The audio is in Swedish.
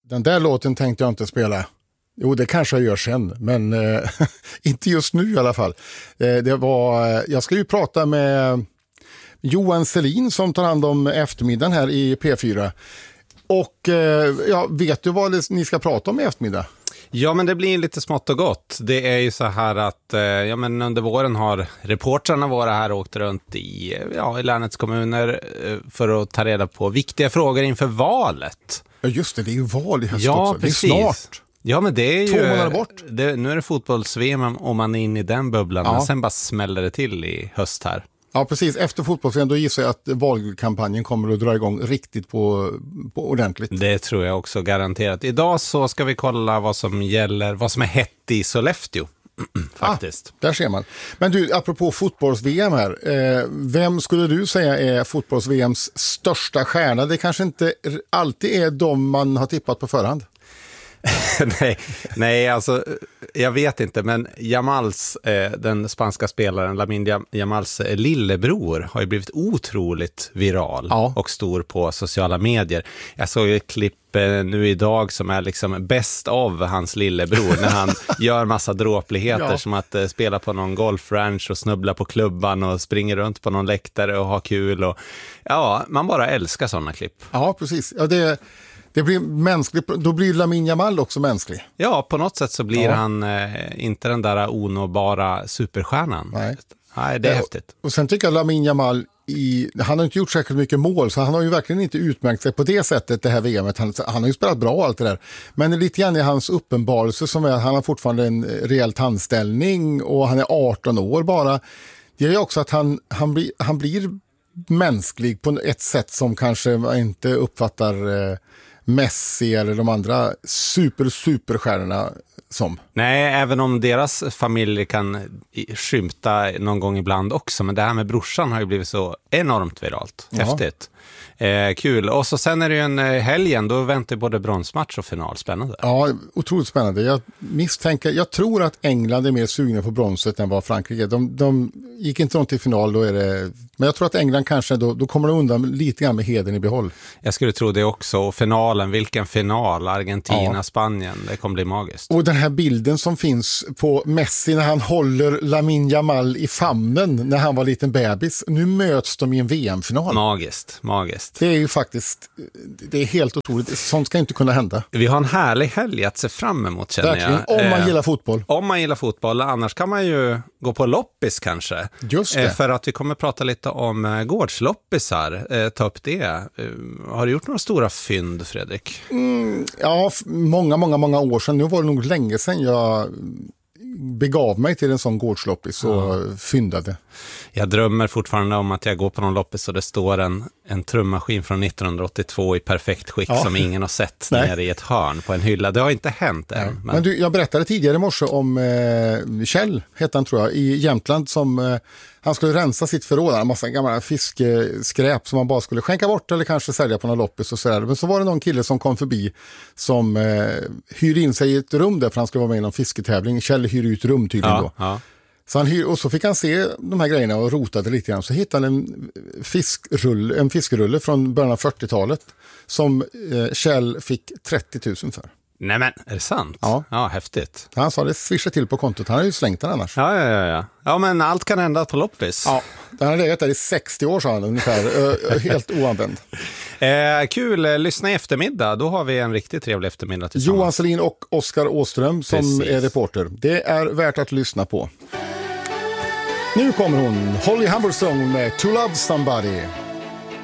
Den där låten tänkte jag inte spela. Jo, det kanske jag gör sen, men inte just nu i alla fall. Jag ska ju prata med Johan Selin som tar hand om eftermiddagen här i P4. Och vet du vad ni ska prata om i eftermiddag? Ja, men det blir lite smått och gott. Det är ju så här att under våren har reportrarna varit här och åkt runt i länets kommuner för att ta reda på viktiga frågor inför valet. Ja, just det. Det är ju val i höst också. Precis. Det är snart. Ja, men det är ju 2 månader bort. Nu är det fotbolls-VM om man är inne i den bubblan. Men sen bara smäller det till i höst här. Ja, precis. Efter fotbolls-VM då gissar jag att valkampanjen kommer att dra igång riktigt på ordentligt. Det tror jag också garanterat. Idag så ska vi kolla vad som är hett i Sollefteå. Faktiskt. Där ser man. Men du, apropå fotbolls-VM här. Vem skulle du säga är fotbolls-VMs största stjärna? Det kanske inte alltid är de man har tippat på förhand. Nej, alltså jag vet inte, men Jamals, den spanska spelaren Lamine Jamals lillebror har ju blivit otroligt viral och stor på sociala medier. Jag såg ett klipp nu idag som är liksom bäst av hans lillebror när han gör massa dråpligheter som att spela på någon golfranch och snubbla på klubban och springer runt på någon läktare och ha kul och man bara älskar sådana klipp. Ja, precis. Ja, det blir mänskligt, då blir Lamine Yamal också mänsklig. Ja, på något sätt så blir han inte den där onåbara superstjärnan. Nej, det är häftigt. Och sen tycker jag Lamine Yamal, han har inte gjort särskilt mycket mål, så han har ju verkligen inte utmärkt sig på det sättet det här VMet. Han har ju spelat bra allt det där. Men lite grann i hans uppenbarelse som är att han har fortfarande en rejäl tandställning och han är 18 år bara. Det är ju också att han blir mänsklig på ett sätt som kanske man inte uppfattar Messi eller de andra superstjärnorna som. Nej, även om deras familj kan skymta någon gång ibland också. Men det här med brorsan har ju blivit så enormt viralt. Häftigt. Kul. Och så sen är det ju en helgen, då väntar både bronsmatch och final. Spännande. Ja, otroligt spännande. Jag tror att England är mer sugna på bronset än vad Frankrike. De gick inte runt i final, då är det... Men jag tror att England kanske, då kommer de undan lite grann med heden i behåll. Jag skulle tro det också. Och finalen, vilken final? Argentina, Spanien, det kommer bli magiskt. Och den här bilden som finns på Messi när han håller Lamine Yamal i famnen när han var liten bebis. Nu möts de i en VM-final. Magiskt. Det är ju faktiskt, det är helt otroligt. Sånt ska inte kunna hända. Vi har en härlig helg att se fram emot, känner verkligen, jag. Om man gillar fotboll. Om man gillar fotboll, annars kan man ju gå på loppis kanske. Just det. För att vi kommer prata lite om gårdsloppisar. Ta upp det. Har du gjort några stora fynd, Fredrik? Ja, många år sedan. Nu var det nog länge sedan jag begav mig till en sån gårdsloppis och fyndade. Jag drömmer fortfarande om att jag går på någon loppis och det står en trummaskin från 1982 i perfekt skick som ingen har sett nere i ett hörn på en hylla. Det har inte hänt än. Men du, jag berättade tidigare i morse om Kjell, hette han tror jag, i Jämtland som... Han skulle rensa sitt förråd, en massa gamla fiskskräp som man bara skulle skänka bort eller kanske sälja på någon loppis och sådär. Men så var det någon kille som kom förbi som hyrde in sig i ett rum där för han skulle vara med i någon fisketävling. Kjell hyr ut rum tydligen då. Ja. Så och så fick han se de här grejerna och rotade lite grann. Så hittade han en fiskrulle från början av 40-talet som Kjell fick 30 000 för. Nej men, är det sant? Ja, häftigt. Han sa det swisha till på kontot, han har ju slängt den annars. Ja, men allt kan hända på loppis. Ja, den har legat där i 60 år sedan ungefär, helt oanvänd. Kul, lyssna i eftermiddag, då har vi en riktigt trevlig eftermiddag tillsammans. Johan Selin och Oskar Åström som är reporter. Det är värt att lyssna på. Nu kommer hon, Holly Humberstone med To Love Somebody.